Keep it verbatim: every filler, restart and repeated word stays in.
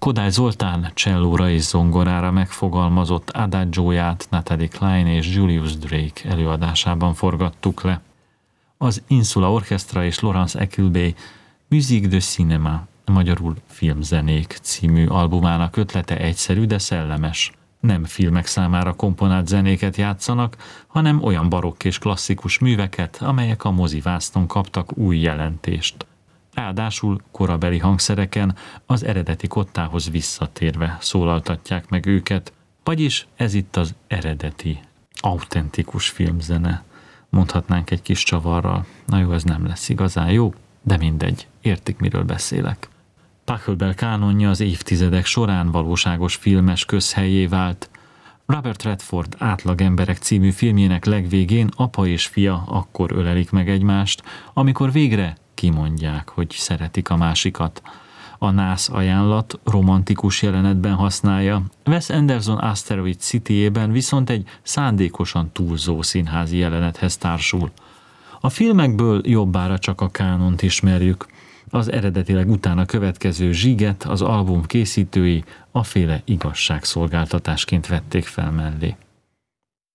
Kodály Zoltán csellóra és zongorára megfogalmazott adagióját Natalie Cline és Julius Drake előadásában forgattuk le. Az Insula Orchestra és Laurence Equilbé Musique de Cinéma, magyarul Filmzenék című albumának ötlete egyszerű, de szellemes. Nem filmek számára komponált zenéket játszanak, hanem olyan barokk és klasszikus műveket, amelyek a mozivásznon kaptak új jelentést. Ráadásul korabeli hangszereken az eredeti kottához visszatérve szólaltatják meg őket, vagyis ez itt az eredeti, autentikus filmzene. Mondhatnánk egy kis csavarral. Na jó, ez nem lesz igazán jó, de mindegy, értik, miről beszélek. Pachelbel kánonja az évtizedek során valóságos filmes közhellyé vált. Robert Redford Átlagemberek című filmjének legvégén apa és fia akkor ölelik meg egymást, amikor végre kimondják, hogy szeretik a másikat. A nász ajánlat romantikus jelenetben használja, Wes Anderson Asteroid City-ében viszont egy szándékosan túlzó színházi jelenethez társul. A filmekből jobbára csak a kánont ismerjük. Az eredetileg utána következő zsiget az album készítői aféle igazságszolgáltatásként vették fel mellé.